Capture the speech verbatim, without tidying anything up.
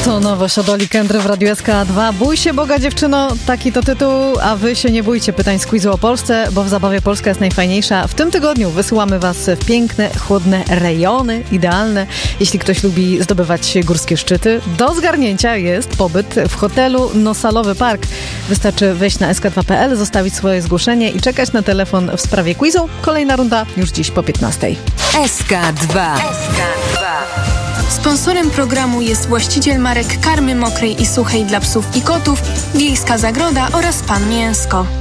To nowość od Oli Kendry w Radiu S K dwa. Bój się Boga, dziewczyno, taki to tytuł, a wy się nie bójcie pytań z quizu o Polsce, bo w zabawie Polska jest najfajniejsza. W tym tygodniu wysyłamy was w piękne, chłodne rejony, idealne, jeśli ktoś lubi zdobywać górskie szczyty. Do zgarnięcia jest pobyt w hotelu Nosalowy Park. Wystarczy wejść na S K dwa kropka P L, zostawić swoje zgłoszenie i czekać na telefon w sprawie quizu. Kolejna runda już dziś po piętnastej. S K dwa. S K dwa. Sponsorem programu jest właściciel marek karmy mokrej i suchej dla psów i kotów, Wiejska Zagroda oraz Pan Mięsko.